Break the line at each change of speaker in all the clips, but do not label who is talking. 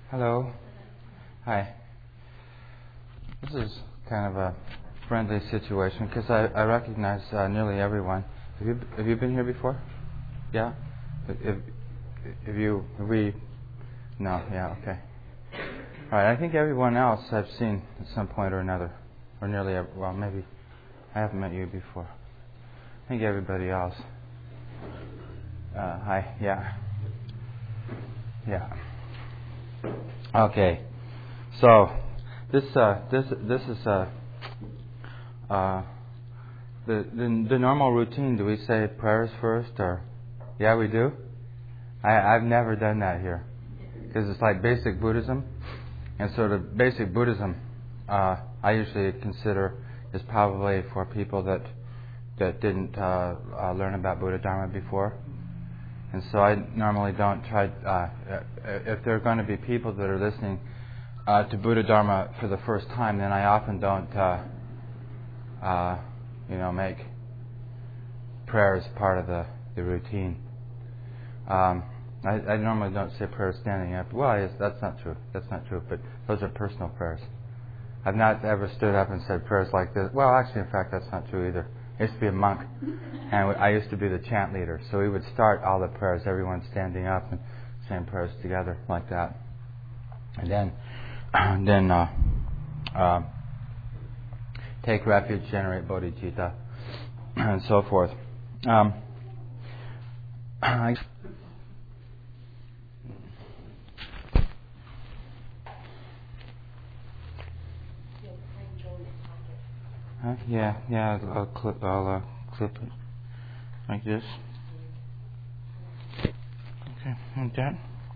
Hello. Hi. This is kind of a friendly situation because I recognize nearly everyone. Have you been here before? Yeah. No. Yeah. Okay. All right. I think everyone else I've seen at some point or another, or nearly. Well, maybe I haven't met you before. I think everybody else. Hi. Yeah. Yeah. Okay. So this is the normal routine. Do we say prayers first, or yeah, we do? I've never done that here because it's like basic Buddhism, and sort of basic Buddhism I usually consider is probably for people that didn't learn about Buddha Dharma before. And so I normally don't try, if there are going to be people that are listening to Buddha Dharma for the first time, then I often don't, make prayers part of the routine. I normally don't say prayers standing up. Well, yes, that's not true. But those are personal prayers. I've not ever stood up and said prayers like this. Well, actually, in fact, that's not true either. I used to be a monk, and I used to be the chant leader. So we would start all the prayers, everyone standing up and saying prayers together like that. And then take refuge, generate bodhicitta, and so forth. Yeah. I'll clip it like this. Okay, like that.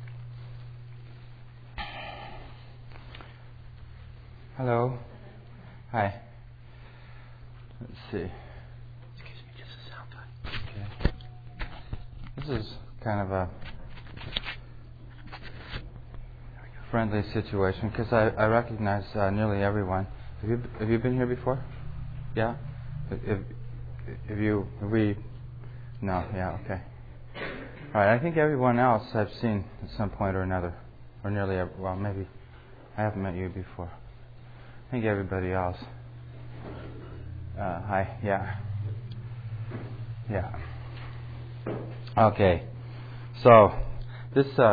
Hello. Hi. Let's see. Excuse me, just a sound. Okay. This is kind of a friendly situation because I recognize nearly everyone. Have you been here before? Yeah. No. Yeah. Okay. All right. I think everyone else I've seen at some point or another, or nearly. Well, maybe I haven't met you before. I think everybody else. Hi. Yeah. Yeah. Okay. So this is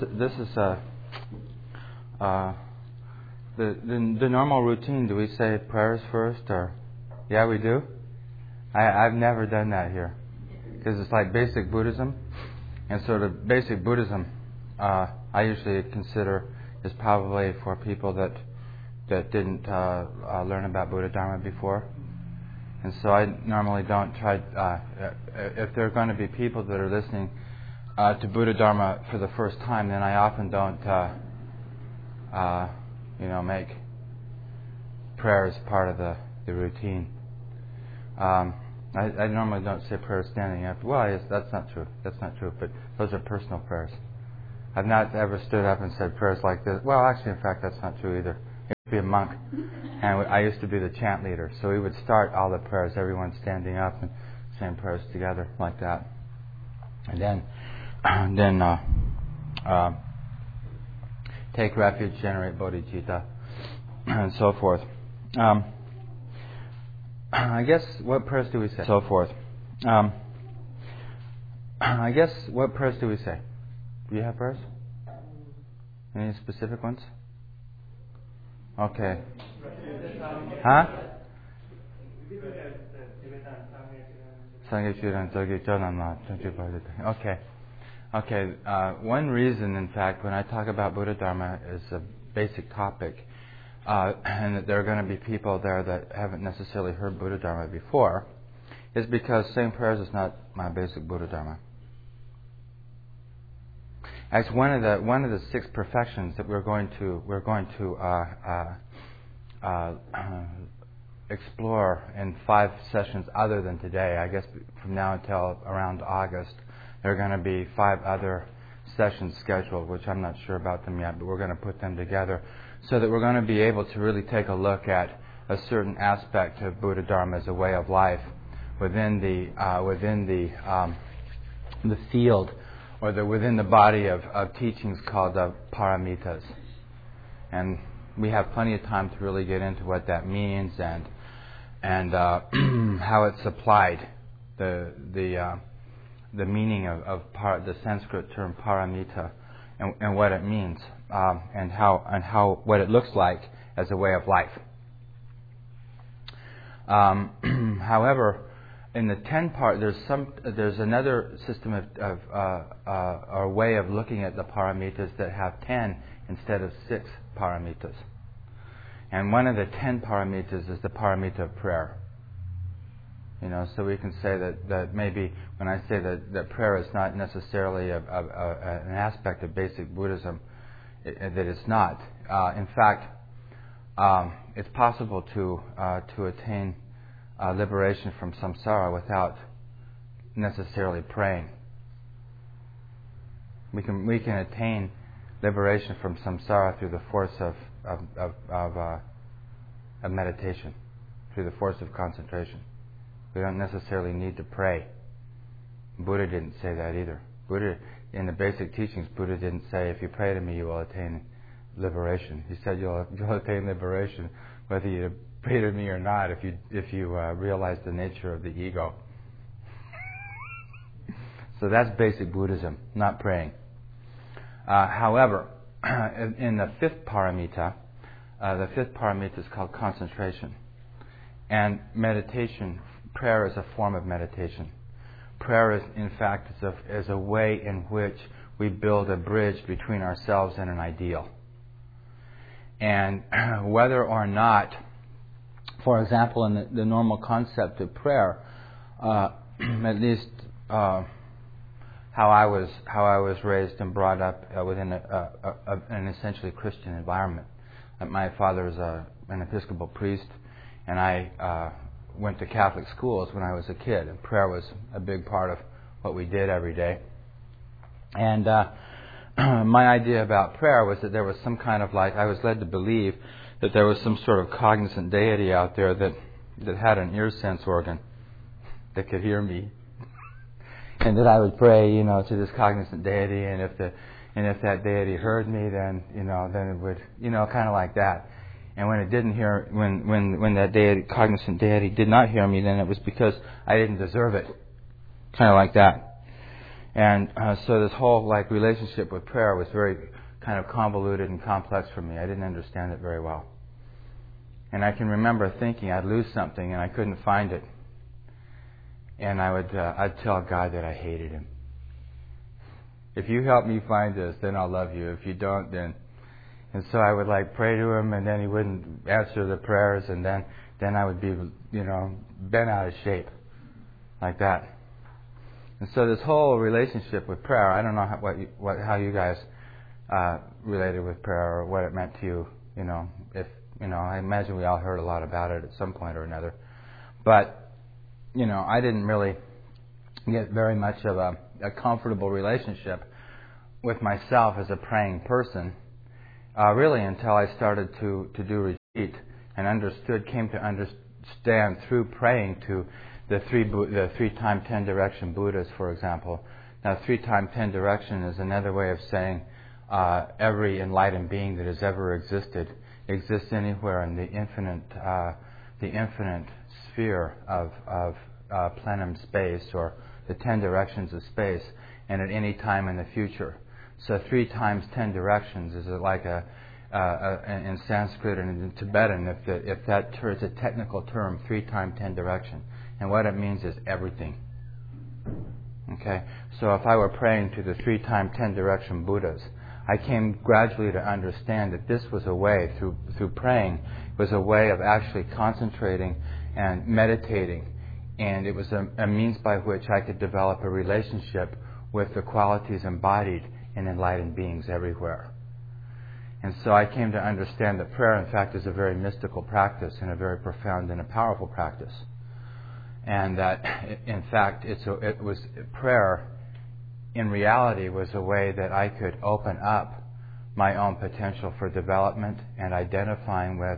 the normal routine. Do we say prayers first, or yeah, we do? I've never done that here because it's like basic Buddhism, and sort of basic Buddhism I usually consider is probably for people that didn't learn about Buddha Dharma before. And so I normally don't try, if there are going to be people that are listening to Buddha Dharma for the first time, then I often don't, make prayers part of the routine. I normally don't say prayers standing up. Well, yes, that's not true. But those are personal prayers. I've not ever stood up and said prayers like this. Well, actually, in fact, that's not true either. I used to be a monk, and I used to be the chant leader. So we would start all the prayers, everyone standing up and saying prayers together like that. And then take refuge, generate bodhicitta, and so forth. I guess what prayers do we say? So forth. I guess what prayers do we say? Do you have prayers? Any specific ones? Okay. Huh? Okay. One reason, in fact, when I talk about Buddha Dharma is a basic topic, and that there are going to be people there that haven't necessarily heard Buddha Dharma before, is because saying prayers is not my basic Buddha Dharma. Actually, one of the 6 perfections that we're going to explore in 5 sessions other than today. I guess from now until around August, there are going to be 5 other sessions scheduled, which I'm not sure about them yet, but we're going to put them together so that we're going to be able to really take a look at a certain aspect of Buddha Dharma as a way of life within the field or within the body of teachings called paramitas. And we have plenty of time to really get into what that means and how it's applied, the meaning of the Sanskrit term paramita, and what it means, and how what it looks like as a way of life. However, in the 10 part, there's another system of or way of looking at the paramitas that have 10 instead of 6 paramitas. And one of the 10 paramitas is the paramita of prayer. So we can say that maybe when I say that prayer is not necessarily an aspect of basic Buddhism, that it's not. In fact, it's possible to attain liberation from samsara without necessarily praying. We can attain liberation from samsara through the force of meditation, through the force of concentration. We don't necessarily need to pray. Buddha didn't say that either. In the basic teachings, Buddha didn't say, if you pray to me, you will attain liberation. He said you'll attain liberation whether you pray to me or not, if you realize the nature of the ego. So that's basic Buddhism, not praying. However, in the 5th paramita, is called concentration. And meditation, prayer is a form of meditation. Prayer is, in fact, is a way in which we build a bridge between ourselves and an ideal. And whether or not, for example, in the normal concept of prayer, at least how I was raised and brought up within an essentially Christian environment. My father is an Episcopal priest, and I went to Catholic schools when I was a kid, and prayer was a big part of what we did every day. And my idea about prayer was that there was some kind of I was led to believe that there was some sort of cognizant deity out there that had an ear sense organ that could hear me, and that I would pray, to this cognizant deity, and if that deity heard me, then it would, kind of like that. And when it didn't hear, when that deity, cognizant deity, did not hear me, then it was because I didn't deserve it, kind of like that. And so this whole relationship with prayer was very kind of convoluted and complex for me. I didn't understand it very well. And I can remember thinking I'd lose something and I couldn't find it, and I'd tell God that I hated Him. If you help me find this, then I'll love you. If you don't, then. And so I would pray to Him, and then He wouldn't answer the prayers, and then I would be bent out of shape, like that. And so this whole relationship with prayer, I don't know how you guys related with prayer or what it meant to you. If I imagine we all heard a lot about it at some point or another, but I didn't really get very much of a comfortable relationship with myself as a praying person, really until I started to do retreat and came to understand through praying to the 3-time 10 direction Buddhas, for example. Now, 3-time 10 direction is another way of saying every enlightened being that has ever existed exists anywhere in the infinite sphere of plenum space, or the 10 directions of space, and at any time in the future. So 3 times 10 directions is like in Sanskrit and in Tibetan, if that is a technical term, 3 times 10 direction. And what it means is everything. Okay? So if I were praying to the 3 times 10 direction Buddhas, I came gradually to understand that this was a way, through praying, was a way of actually concentrating and meditating. And it was a means by which I could develop a relationship with the qualities embodied in enlightened beings everywhere. And so I came to understand that prayer, in fact, is a very mystical practice and a very profound and a powerful practice. And that, in fact, prayer, in reality, was a way that I could open up my own potential for development and identifying with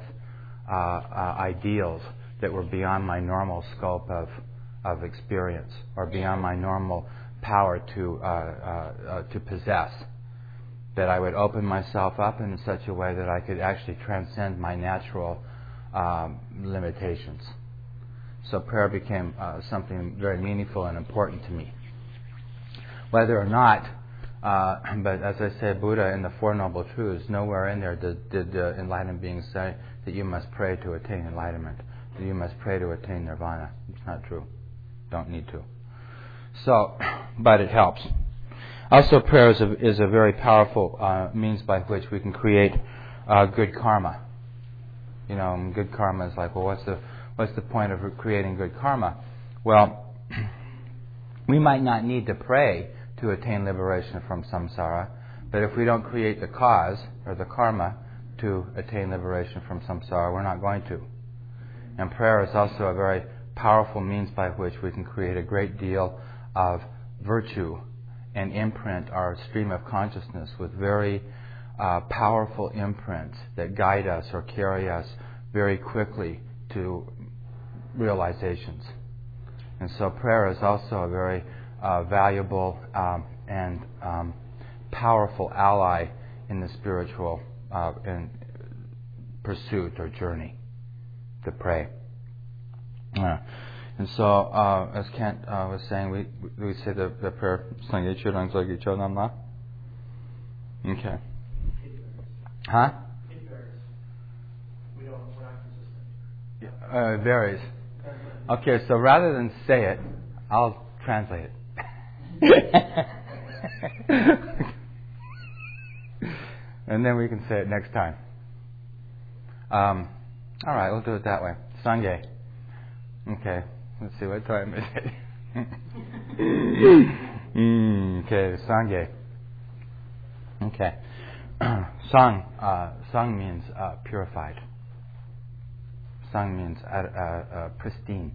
ideals that were beyond my normal scope of experience, or beyond my normal power to possess. that I would open myself up in such a way that I could actually transcend my natural limitations. So prayer became something very meaningful and important to me. Whether or not, but as I say, Buddha in the Four Noble Truths, nowhere in there did the enlightened beings say that you must pray to attain enlightenment, that you must pray to attain nirvana. It's not true. Don't need to. So, but it helps. Also, prayer is a very powerful means by which we can create good karma. You know, good karma is like, well, what's the point of creating good karma? Well, we might not need to pray to attain liberation from samsara, but if we don't create the cause or the karma to attain liberation from samsara, we're not going to. And prayer is also a very powerful means by which we can create a great deal of virtue and imprint our stream of consciousness with very powerful imprints that guide us or carry us very quickly to realizations. And so prayer is also a very valuable and powerful ally in the spiritual pursuit or journey to pray. And so, as Kent was saying, we say the prayer Sangye Churang Zogi Chodamla. Okay. Huh?
It varies. We're not consistent.
It varies. Okay, so rather than say it, I'll translate it. And then we can say it next time. All right, we'll do it that way. Sangye. Okay, let's see, what time is it? Okay, Sangye. Okay. Sang means purified. Sang means pristine,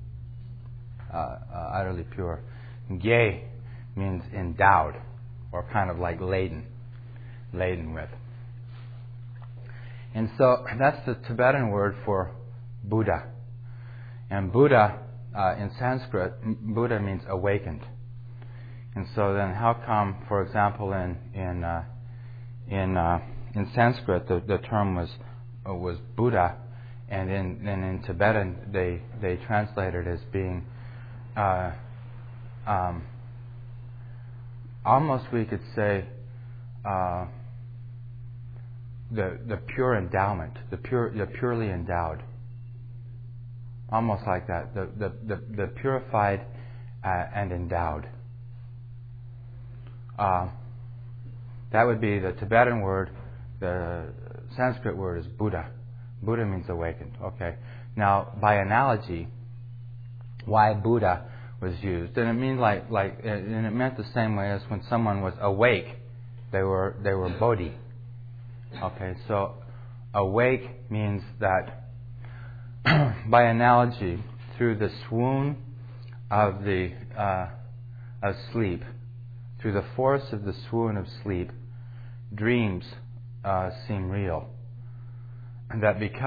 utterly pure. Gye means endowed, or kind of like laden with. And so that's the Tibetan word for Buddha. And Buddha, in Sanskrit, Buddha means awakened. And so then how come, for example, in Sanskrit the term was Buddha, and in Tibetan they translate it as being almost, we could say, the pure endowment, the purely endowed, almost like that, the purified and endowed. That would be the Tibetan word. The Sanskrit word is Buddha. Buddha means awakened. Okay. Now, by analogy, why Buddha was used, and it means and it meant the same way as when someone was awake, they were Bodhi. Okay. So, awake means that, by analogy, through the swoon of sleep, through the force of the swoon of sleep, dreams seem real. And that because